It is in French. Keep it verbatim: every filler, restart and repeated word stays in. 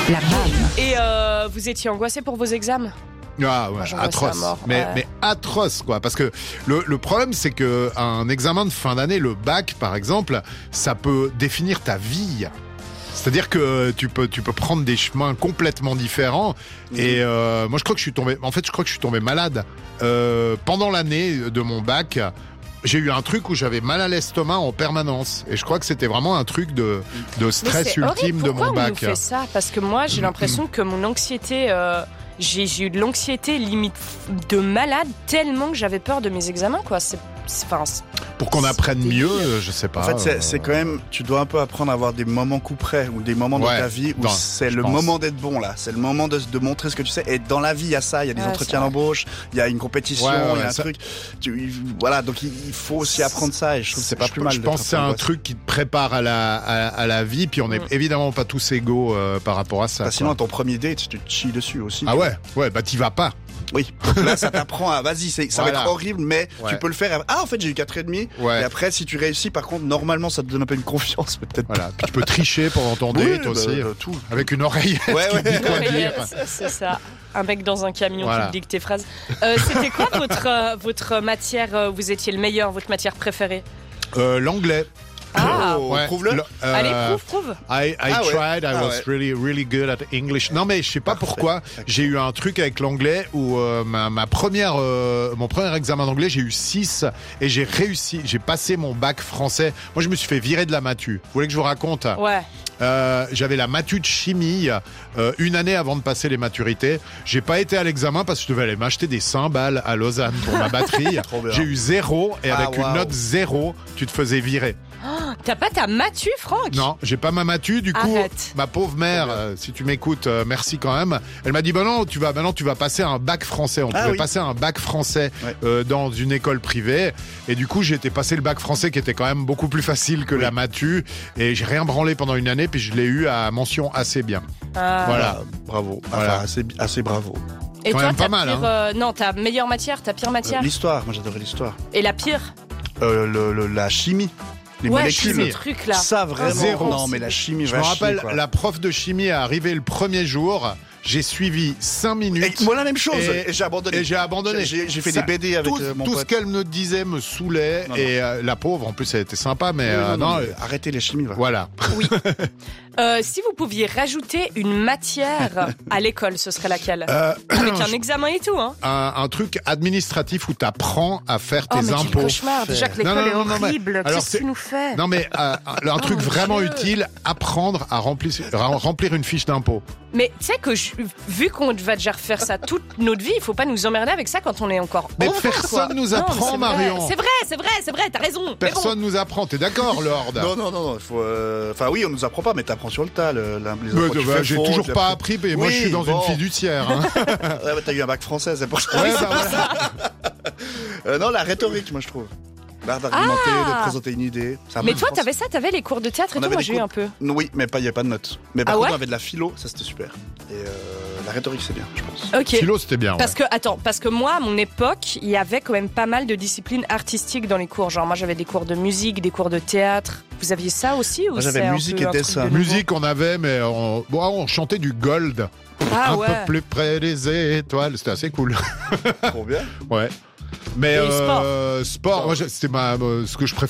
La B A M. Et euh, vous étiez angoissé pour vos examens ? Ah ouais, Moi, atroce, mort, mais, ouais. mais atroce quoi, parce que le, le problème c'est que un examen de fin d'année, le bac par exemple, ça peut définir ta vie. C'est-à-dire que tu peux tu peux prendre des chemins complètement différents. Mmh. Et euh, moi je crois que je suis tombé, en fait je crois que je suis tombé malade euh, pendant l'année de mon bac. J'ai eu un truc où j'avais mal à l'estomac en permanence. Et je crois que c'était vraiment un truc de, de stress ultime de mon Pourquoi bac. on nous fait ça ? Parce que moi, j'ai l'impression que mon anxiété... Euh, j'ai, j'ai eu de l'anxiété limite de malade tellement que j'avais peur de mes examens, quoi. C'est... c'est, enfin, c'est Pour qu'on apprenne mieux, euh, je sais pas. En fait, c'est, euh... c'est quand même, tu dois un peu apprendre à avoir des moments coup près ou des moments ouais, dans ta vie où dans, c'est le pense. moment d'être bon là. C'est le moment de, de montrer ce que tu sais. Et dans la vie, il y a ça. Il y a des ouais, entretiens d'embauche, il y a une compétition, il ouais, ouais, y a un ça... truc. Tu, voilà, donc il faut aussi apprendre ça. Et je trouve que c'est pas je, plus mal. Je pense que c'est un truc qui te prépare à la à, à la vie. Puis on n'est mm. évidemment pas tous égaux euh, par rapport à ça. Bah, sinon, ton premier date, tu te chies dessus aussi. Ah ouais, ouais, bah t'y vas pas. Oui, donc là ça t'apprend à vas-y, c'est, ça voilà. va être horrible, mais ouais. tu peux le faire. Ah en fait j'ai eu quatre et demi. Ouais. Et après si tu réussis, par contre normalement ça te donne un peu une confiance peut-être. Voilà. Puis tu peux tricher pendant ton date oui, aussi, bah, tout. Avec une oreillette ouais, qui ouais. dit quoi dire. C'est ça. Un mec dans un camion voilà. qui te dicte tes phrases. Euh, c'était quoi votre euh, votre matière où vous étiez le meilleur, votre matière préférée ? euh, L'anglais. Ah, oh, ouais. Prouve-le. Euh, Allez, prouve, prouve. I, I ah, tried, ouais. I ah, was ouais. really, really good at English. Non, mais je sais pas Parfait. pourquoi. J'ai eu un truc avec l'anglais où euh, ma, ma première, euh, mon premier examen d'anglais, j'ai eu six et j'ai réussi. J'ai passé mon bac français. Moi, je me suis fait virer de la matu. Vous voulez que je vous raconte ? Ouais. Euh, j'avais la matu de chimie euh, une année avant de passer les maturités. J'ai pas été à l'examen parce que je devais aller m'acheter des cymbales à Lausanne pour ma batterie. J'ai eu zéro et avec ah, wow. une note zéro, tu te faisais virer. Oh, t'as pas ta matu, Franck ? Non, j'ai pas ma matu. Du coup, Arrête. ma pauvre mère, euh, si tu m'écoutes, euh, merci quand même. Elle m'a dit, bah non, tu vas, maintenant tu vas passer un bac français. On ah, pouvait oui. passer un bac français ouais. euh, dans une école privée. Et du coup, j'ai été passer le bac français qui était quand même beaucoup plus facile que oui. la matu. Et j'ai rien branlé pendant une année, puis je l'ai eu à mention assez bien. Ah. Voilà, ah, bravo. Voilà, enfin, assez, assez bravo. Et quand toi, même ta pas mal, pire, hein. euh, non, ta meilleure matière, ta pire matière ? euh, L'histoire. Moi, j'adorais l'histoire. Et la pire ? euh, le, le, La chimie. Les ouais, molécules, ce truc là. Ça vraiment. Zéro. Non, mais la chimie. Je me rappelle, chimie, la prof de chimie est arrivée le premier jour. J'ai suivi cinq minutes. Et moi la même chose. Et, et j'ai abandonné. Et j'ai abandonné. J'ai, j'ai fait ça, des B D avec tout, euh, mon tout pote. ce qu'elle me disait me saoulait. Non, et euh, la pauvre, en plus, elle était sympa, mais, oui, euh, non, non, non, mais arrêtez les chimies. Va. Voilà. Oui. euh, si vous pouviez rajouter une matière à l'école, ce serait laquelle ? euh, Avec un examen et tout, hein. Un, un truc administratif où t'apprends à faire tes oh, mais impôts. Quel cauchemar. Déjà que l'école non, non, non, est horrible. Non, Qu'est-ce que tu nous fais ? Non, mais euh, un oh, truc vraiment Dieu. utile, apprendre à remplir, remplir une fiche d'impôt. Mais tu sais que je, vu qu'on va déjà refaire ça toute notre vie, il faut pas nous emmerder avec ça quand on est encore Mais enfant, personne quoi. nous apprend, non, Marion. C'est vrai, c'est vrai, c'est vrai, t'as raison. Personne bon. nous apprend, t'es d'accord, Lord ? Non, non, non, il faut. Enfin, euh, oui, on nous apprend pas, mais t'apprends sur le tas. Le, la, les mais, bah, j'ai faux, toujours pas appris, mais oui, moi je suis dans bon. une fiduciaire. Hein. ouais, bah, t'as eu un bac français, c'est pour ça. Ouais, bah, voilà. euh, non, la rhétorique, moi je trouve. L'art d'argumenter, ah. de présenter une idée. Mais toi, t'avais ça, t'avais les cours de théâtre et on tout, moi j'ai cours... eu un peu. Oui, mais il n'y a pas de notes. Mais par ah contre, ouais on avait de la philo, ça c'était super. Et euh, la rhétorique, c'est bien, je pense. Ok. Philo, c'était bien. Parce ouais. que, attends, parce que moi, à mon époque, il y avait quand même pas mal de disciplines artistiques dans les cours. Genre, moi j'avais des cours de musique, des cours de théâtre. Vous aviez ça aussi ou moi, j'avais c'est musique un peu et dessin. Musique, on avait, mais on, bon, on chantait du gold. Ah, un ouais. peu plus près des étoiles. C'était assez cool. Trop bien. Ouais. Mais et euh, sport, sport moi, c'était ma, euh, ce que je préfère.